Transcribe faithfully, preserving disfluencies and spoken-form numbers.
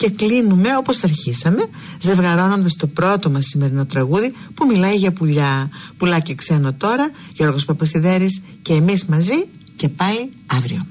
Και κλείνουμε όπως αρχίσαμε, ζευγαρώνοντας το πρώτο μας σημερινό τραγούδι που μιλάει για πουλιά. Πουλάκι ξένο τώρα, Γιώργος Παπασιδέρης και εμείς μαζί και πάλι αύριο.